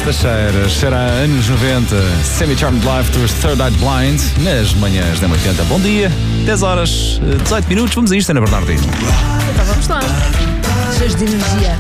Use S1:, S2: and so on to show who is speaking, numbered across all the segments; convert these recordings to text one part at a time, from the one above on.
S1: Teixeira, cheira a anos 90, Semi-Charmed Life dos Third Eye Blind, nas manhãs da 80. Bom dia, 10 horas, 18 minutos, vamos a isto, Ana Bernardino.
S2: Então vamos lá, cheios de energia.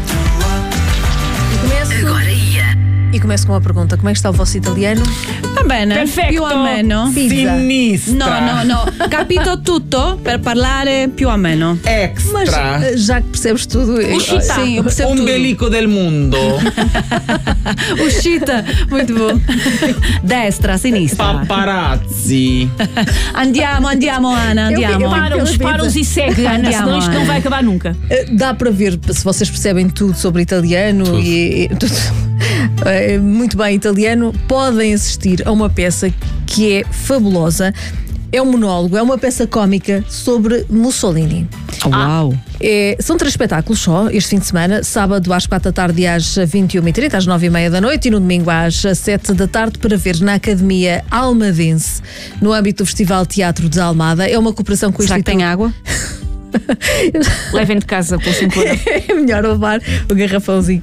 S2: E começo com uma pergunta: como é que está o vosso italiano?
S3: Va bene,
S4: Perfetto.
S3: più o meno.
S2: Pizza.
S3: No, capito tutto per parlare più o meno.
S2: Mas já que percebes tudo,
S3: Sim, eu percebo tudo.
S5: Ombelico del mundo.
S3: Uscita, muito bom. Destra, sinistra.
S5: Paparazzi.
S3: Andiamo, Ana, andiamo.
S4: Para-os e segue, Ana,
S3: Andiamo,
S4: senão isto não
S3: Ana.
S4: vai acabar nunca.
S2: dá para ver se vocês percebem tudo sobre italiano e tudo. Muito bem italiano. Podem assistir a uma peça que é fabulosa. É um monólogo, é uma peça cómica sobre Mussolini.
S3: Uau.
S2: São 3 espetáculos só este fim de semana: sábado às 4 da tarde e às 21h30, às 9h30 da noite, e no domingo às 7 da tarde, para ver na Academia Almadense, no âmbito do Festival Teatro de Almada. É uma cooperação com o
S3: Será que
S2: Instituto...
S3: tem água?
S4: Levem de casa pelo 5 euros.
S2: É melhor levar o garrafãozinho.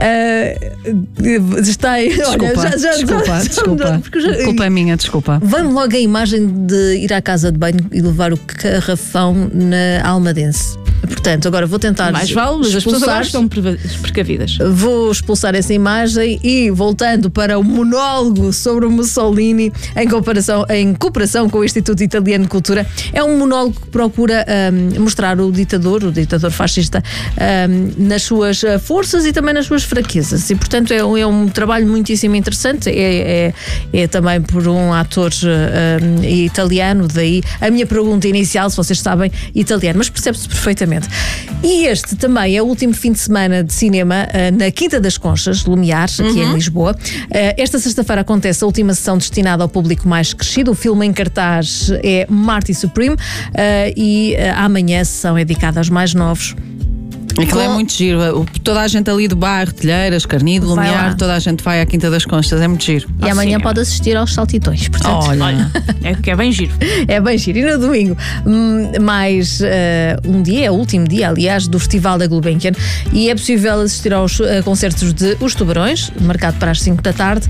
S2: Está aí.
S3: Desculpa. Culpa é minha, desculpa.
S2: Vamos logo a imagem de ir à casa de banho e levar o garrafão na Almadense. Portanto, agora vou tentar.
S4: Mais vale, mas as pessoas agora
S2: expulsar.
S4: estão precavidas.
S2: Vou expulsar essa imagem e, voltando para o monólogo sobre o Mussolini, em cooperação com o Instituto Italiano de Cultura, é um monólogo que procura mostrar o ditador fascista, nas suas forças e também nas suas fraquezas. E, portanto, é um trabalho muitíssimo interessante. É também por um ator italiano, daí a minha pergunta inicial, se vocês sabem italiano, mas percebe-se perfeitamente. E este também é o último fim de semana de cinema na Quinta das Conchas, Lumiar, aqui em Lisboa. Esta sexta-feira acontece a última sessão destinada ao público mais crescido. O filme em cartaz é Marty Supreme, e amanhã a sessão é dedicada aos mais novos.
S3: Aquilo é muito giro. Toda a gente ali do bairro, Telheiras, Carnido,
S2: Vai
S3: Lumiar,
S2: lá.
S3: toda a gente vai à Quinta das Conchas. É muito giro.
S2: E amanhã
S4: senhora.
S2: pode assistir aos saltitões. Portanto,
S3: Olha.
S4: É que é bem giro.
S2: é bem giro. E no domingo, mais um dia, é o último dia, aliás, do Festival da Gulbenkian, e é possível assistir aos concertos de Os Tubarões, marcado para as 5 da tarde,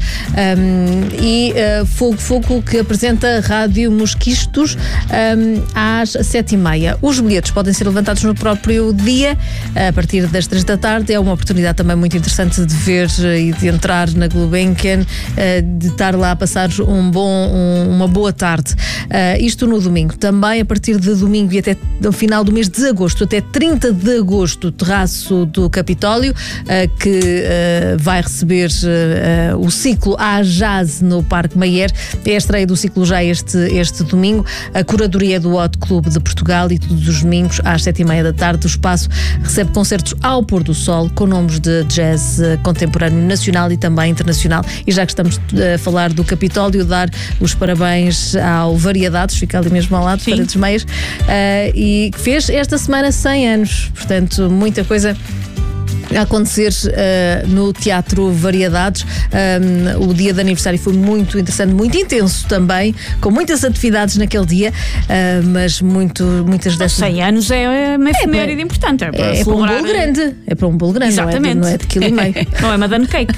S2: e Fogo, que apresenta Rádio Mosquitos, às 7h30. Os bilhetes podem ser levantados no próprio dia, a partir das 3 da tarde. É uma oportunidade também muito interessante de ver e de entrar na Gulbenkian, de estar lá a passar uma boa tarde. Isto no domingo. Também a partir de domingo e até o final do mês de agosto, até 30 de agosto, terraço do Capitólio, que vai receber o ciclo A Jazz no Parque Mayer. É a estreia do ciclo já este domingo. A curadoria do Hot Clube de Portugal, e todos os domingos às 7h30 da tarde o espaço recebe concertos ao pôr do sol com nomes de jazz contemporâneo nacional e também internacional. E já que estamos a falar do Capitólio, dar os parabéns ao Variedades, fica ali mesmo ao lado,
S4: Sim.
S2: Paredes Meias, e que fez esta semana 100 anos. Portanto, muita coisa a acontecer no Teatro Variedades. O dia de aniversário foi muito interessante, muito intenso também, com muitas atividades naquele dia, mas muitas dessas...
S4: 100 anos é uma efeméride importante. É para
S2: É para um
S4: celebrar.
S2: bolo grande. É para um bolo grande,
S4: Exatamente.
S2: não é de quilo e meio.
S4: Não é Madame Cake.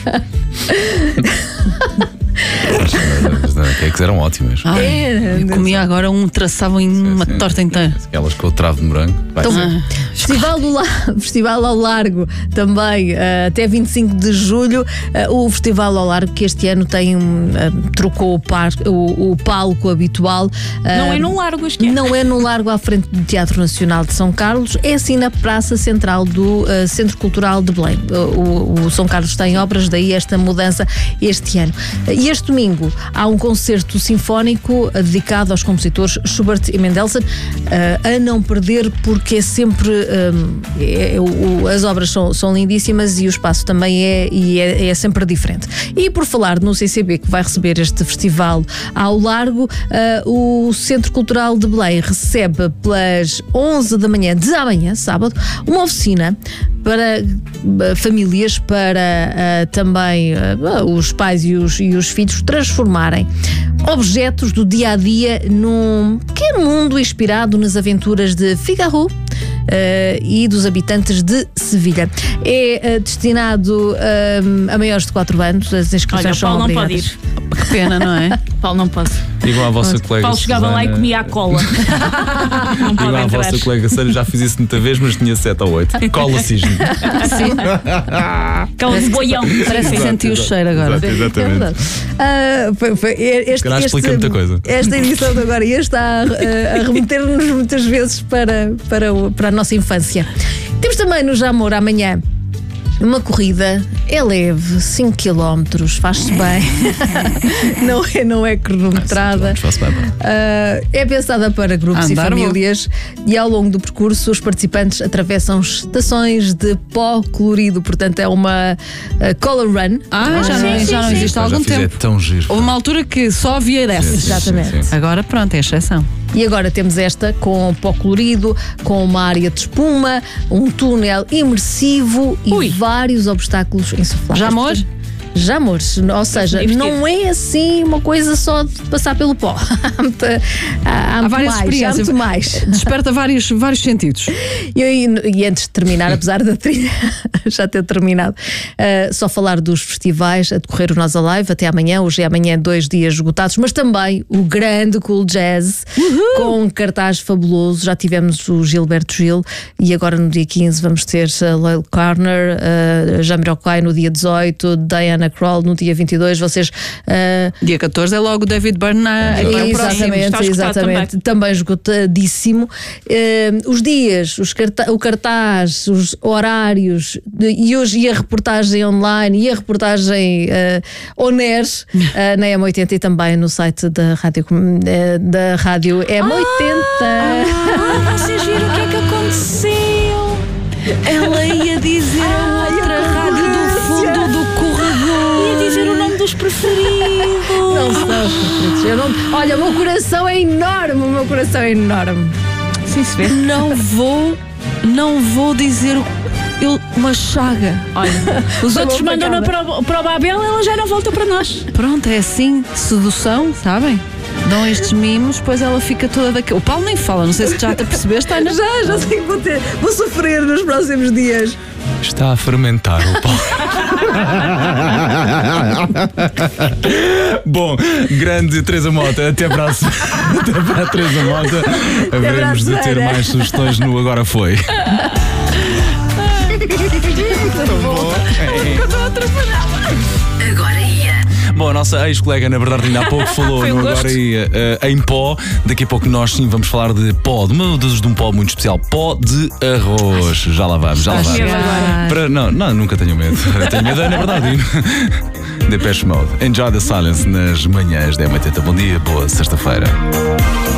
S1: As cakes eram ótimas.
S3: Eu comia agora traçava em uma torta inteira.
S1: Aquelas com o travo de morango. Vai
S3: Então,
S1: ser.
S2: Festival ao Largo também, até 25 de julho. O Festival ao Largo, que este ano trocou o palco habitual.
S4: Não é num largo este ano.
S2: Não é no Largo à frente do Teatro Nacional de São Carlos, é assim na Praça Central do Centro Cultural de Belém. O São Carlos tem obras, daí esta mudança este ano. E este domingo há um concerto sinfónico dedicado aos compositores Schubert e Mendelssohn, a não perder, porque é sempre as obras são lindíssimas e o espaço também é sempre diferente. E por falar no CCB, que vai receber este festival ao Largo, o Centro Cultural de Belém recebe pelas 11 da manhã de amanhã, sábado, uma oficina para famílias, para também os pais e os filhos transformarem objetos do dia a dia num pequeno mundo inspirado nas aventuras de Figaro e dos habitantes de Sevilha. É destinado a maiores de 4 anos. As inscrições
S4: Olha, o
S2: são
S4: Paulo não pode
S2: obrigadas.
S4: ir.
S3: Que pena, não é?
S4: Paulo não pode.
S1: Digam à vossa colega.
S4: Paulo chegava lá e
S1: Susana,
S4: comia a cola. Não
S1: Digam
S4: pode
S1: à
S4: entrar.
S1: vossa colega Sara, já fiz isso muita vez, mas tinha 7 ou 8. Cola cisne.
S4: Aquela de boião.
S3: Parece que sentiu o cheiro agora.
S1: Exato,
S2: É
S1: exatamente.
S2: verdade.
S1: Se calhar explica muita coisa.
S2: Esta edição de agora está a remeter-nos muitas vezes para a nossa infância. Temos também no Jamor amanhã uma corrida, é leve, 5 km, faz-se bem, não é cronometrada. É pensada para grupos
S3: Andar,
S2: e famílias e ao longo do percurso os participantes atravessam estações de pó colorido, portanto é uma color run.
S3: Já não existe há algum
S1: Já fiz,
S3: tempo.
S1: É tão giro.
S3: Houve uma altura que só havia dessas.
S2: Exatamente.
S1: Sim.
S3: Agora pronto, é exceção.
S2: E agora temos esta com pó colorido, com uma área de espuma, um túnel imersivo e vários obstáculos insufláveis.
S3: Jamor?
S2: Jamor, ou seja, não é assim uma coisa só de passar pelo pó. Há
S3: várias experiências.
S2: muito mais.
S3: Desperta vários sentidos.
S2: E antes de terminar, apesar da trilha já ter terminado, só falar dos festivais a decorrer o Nós Alive até amanhã. Hoje é amanhã 2 dias esgotados, mas também o grande Cool Jazz com um cartaz fabuloso. Já tivemos o Gilberto Gil e agora no dia 15 vamos ter a Loyal Corner, Jamiroquai no dia 18, Diana Krall no dia 22. Vocês
S3: Dia 14 é logo o David Byrne aqui é o próximo.
S4: Está esgotado
S2: exatamente, também esgotadíssimo. Os dias, o cartaz, os horários e a reportagem online e a reportagem on-air na M80 e também no site da rádio M80.
S4: Vocês viram o que é que aconteceu?
S3: Ela ia dizer a outra rádio do fundo do corredor.
S4: Ia dizer o nome dos preferidos.
S2: Não são os preferidos. Olha, o meu coração é enorme.
S4: Sim, se vê.
S3: Não vou dizer uma chaga.
S4: Olha, os outros
S2: bom,
S4: mandam-na
S2: pagada.
S4: para o Babel, ela já não volta para nós.
S3: Pronto, é assim, sedução, sabem? Dão estes mimos, depois ela fica toda daquele. O Paulo nem fala, não sei se já te percebeste, Ana.
S2: Já sei que vou sofrer nos próximos dias.
S1: Está a fermentar o pau. Bom, grande Teresa Mota, até para a Teresa Mota. Haveremos de ter mais sugestões no Agora Foi.
S6: Agora ia.
S1: Bom, a nossa ex-colega, na verdade, ainda há pouco falou
S4: Foi um
S1: no
S4: gosto.
S1: Agora Ia em pó. Daqui a pouco nós sim vamos falar de pó, de um pó muito especial, pó de arroz. Já lá vamos. Não, nunca tenho medo. Tenho medo, na verdade. Depeche Mode. Enjoy the silence nas manhãs da M80. Bom dia, boa sexta-feira.